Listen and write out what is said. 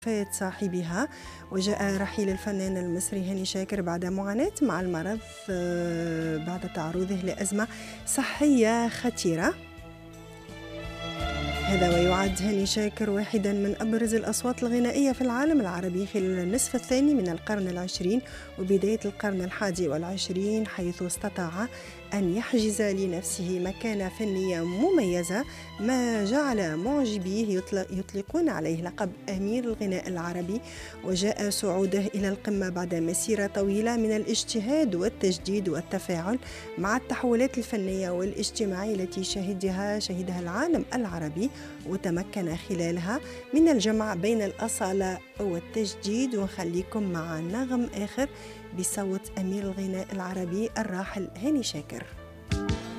وفاة صاحبها. وجاء رحيل الفنان المصري هاني شاكر بعد معاناة مع المرض بعد تعرضه لأزمة صحية خطيرة. هذا ويعد هاني شاكر واحدا من أبرز الأصوات الغنائية في العالم العربي خلال النصف الثاني من القرن العشرين وبداية القرن الحادي والعشرين، حيث استطاع أن يحجز لنفسه مكانة فنية مميزة، ما جعل معجبيه يطلقون عليه لقب أمير الغناء العربي. وجاء صعوده إلى القمة بعد مسيرة طويلة من الاجتهاد والتجديد والتفاعل مع التحولات الفنية والاجتماعية التي شهدها العالم العربي، وتمكن خلالها من الجمع بين الأصالة والتجديد. ونخليكم مع نغم آخر بصوت أمير الغناء العربي الراحل هاني شاكر.